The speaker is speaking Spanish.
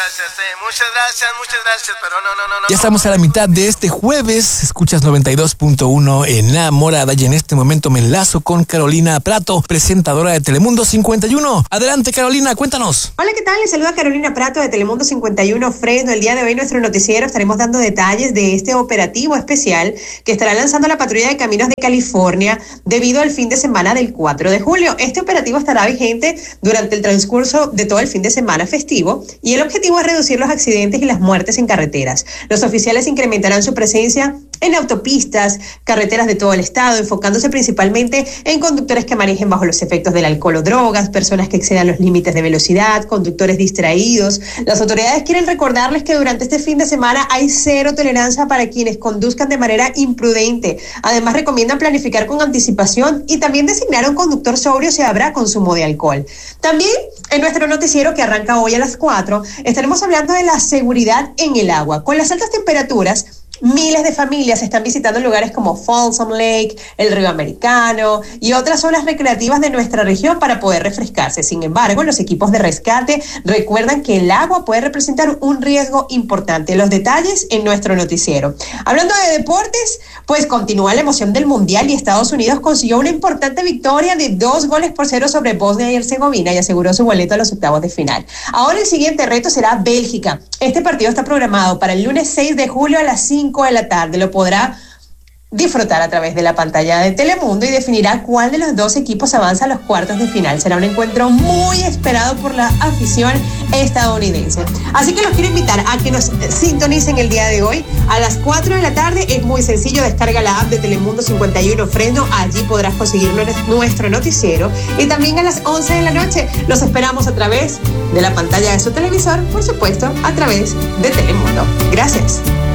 Muchas gracias, pero no. Ya estamos a la mitad de este jueves. Escuchas 92.1 en La Morada y en este momento me enlazo con Carolina Prato, presentadora de Telemundo 51. Adelante, Carolina, cuéntanos. Hola, ¿qué tal? Les saluda Carolina Prato de Telemundo 51 Fresno. El día de hoy nuestro noticiero estaremos dando detalles de este operativo especial que estará lanzando la Patrulla de Caminos de California debido al fin de semana del 4 de julio. Este operativo estará vigente durante el transcurso de todo el fin de semana festivo y el objetivo es reducir los accidentes y las muertes en carreteras. Los oficiales incrementarán su presencia en autopistas, carreteras de todo el estado, enfocándose principalmente en conductores que manejen bajo los efectos del alcohol o drogas, personas que excedan los límites de velocidad, conductores distraídos. Las autoridades quieren recordarles que durante este fin de semana hay cero tolerancia para quienes conduzcan de manera imprudente. Además, recomiendan planificar con anticipación y también designar a un conductor sobrio si habrá consumo de alcohol. También en nuestro noticiero que arranca hoy a las 4, estaremos hablando de la seguridad en el agua. Con las altas temperaturas, miles de familias están visitando lugares como Folsom Lake, el Río Americano y otras zonas recreativas de nuestra región para poder refrescarse. Sin embargo, los equipos de rescate recuerdan que el agua puede representar un riesgo importante. Los detalles en nuestro noticiero. Hablando de deportes, pues continúa la emoción del Mundial y Estados Unidos consiguió una importante victoria de 2-0 sobre Bosnia y Herzegovina y aseguró su boleto a los octavos de final. Ahora el siguiente reto será Bélgica. Este partido está programado para el lunes 6 de julio a las 5 de la tarde. Lo podrá disfrutar a través de la pantalla de Telemundo y definirá cuál de los dos equipos avanza a los cuartos de final. Será un encuentro muy esperado por la afición estadounidense. Así que los quiero invitar a que nos sintonicen el día de hoy a las 4 de la tarde. Es muy sencillo, descarga la app de Telemundo 51 Fresno. Allí podrás conseguir nuestro noticiero. Y también a las 11 de la noche los esperamos a través de la pantalla de su televisor, por supuesto, a través de Telemundo. Gracias.